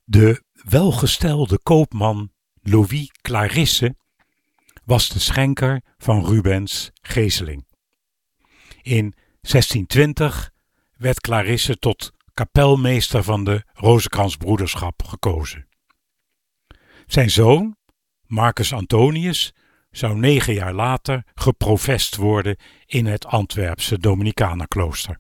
De welgestelde koopman Louis Clarisse was de schenker van Rubens Geeseling. In 1620 werd Clarisse tot kapelmeester van de Rozenkransbroederschap gekozen. Zijn zoon, Marcus Antonius, zou 9 jaar later geprofest worden in het Antwerpse Dominicanenklooster.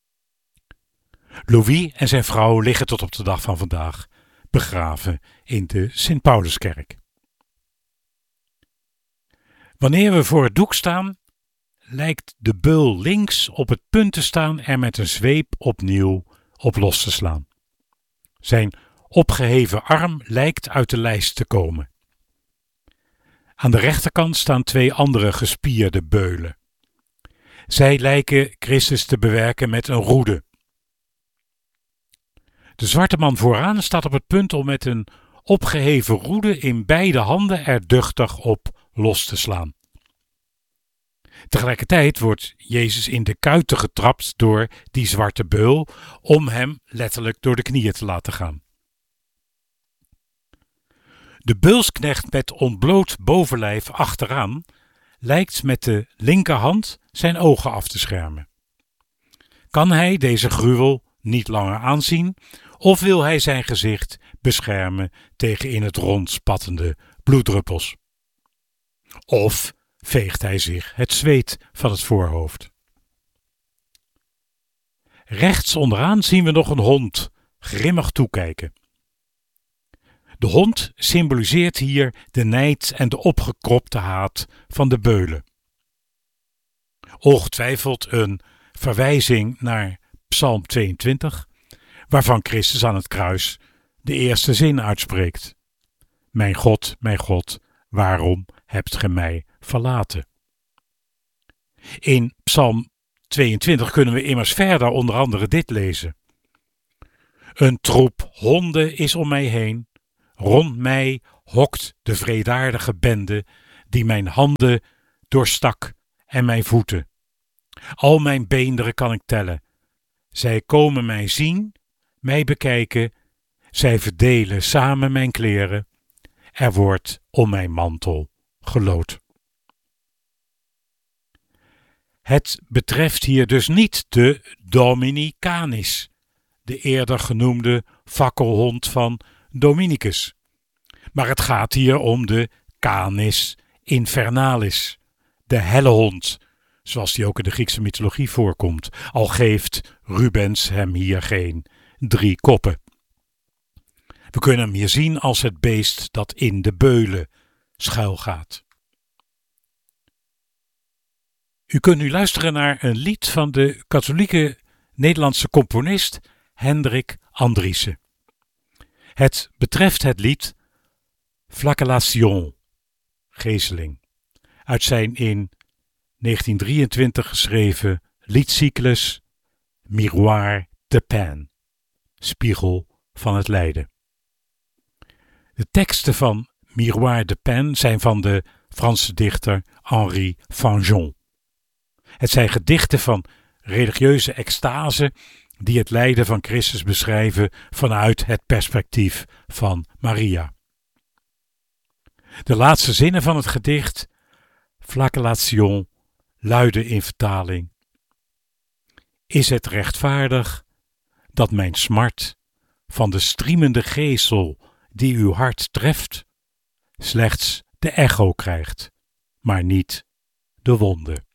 Louis en zijn vrouw liggen tot op de dag van vandaag begraven in de Sint-Pauluskerk. Wanneer we voor het doek staan, lijkt de beul links op het punt te staan er met een zweep opnieuw op los te slaan. Zijn opgeheven arm lijkt uit de lijst te komen. Aan de rechterkant staan 2 andere gespierde beulen. Zij lijken Christus te bewerken met een roede. De zwarte man vooraan staat op het punt om met een opgeheven roede in beide handen er duchtig op los te slaan. Tegelijkertijd wordt Jezus in de kuiten getrapt door die zwarte beul om hem letterlijk door de knieën te laten gaan. De beulsknecht met ontbloot bovenlijf achteraan lijkt met de linkerhand zijn ogen af te schermen. Kan hij deze gruwel niet langer aanzien of wil hij zijn gezicht beschermen tegen in het rond spattende bloeddruppels? Of veegt hij zich het zweet van het voorhoofd? Rechts onderaan zien we nog een hond grimmig toekijken. De hond symboliseert hier de nijd en de opgekropte haat van de beulen. Ongetwijfeld een verwijzing naar Psalm 22, waarvan Christus aan het kruis de eerste zin uitspreekt: mijn God, waarom hebt ge mij verlaten? In Psalm 22 kunnen we immers verder onder andere dit lezen: een troep honden is om mij heen, rond mij hokt de wreedaardige bende die mijn handen doorstak en mijn voeten. Al mijn beenderen kan ik tellen. Zij komen mij zien, mij bekijken, zij verdelen samen mijn kleren. Er wordt om mijn mantel geloot. Het betreft hier dus niet de Dominicanis, de eerder genoemde fakkelhond van Dominicus. Maar het gaat hier om de Canis Infernalis, de helle hond, zoals die ook in de Griekse mythologie voorkomt, al geeft Rubens hem hier geen 3 koppen. We kunnen hem hier zien als het beest dat in de beulen schuilgaat. U kunt nu luisteren naar een lied van de katholieke Nederlandse componist Hendrik Andriessen. Het betreft het lied Flagellation, Geeseling, uit zijn in 1923 geschreven liedcyclus Miroir de Peine, Spiegel van het lijden. De teksten van Miroir de Peine zijn van de Franse dichter Henri Fanjon. Het zijn gedichten van religieuze extase die het lijden van Christus beschrijven vanuit het perspectief van Maria. De laatste zinnen van het gedicht, Flagellation, luiden in vertaling: is het rechtvaardig dat mijn smart van de striemende geesel die uw hart treft, slechts de echo krijgt, maar niet de wonde?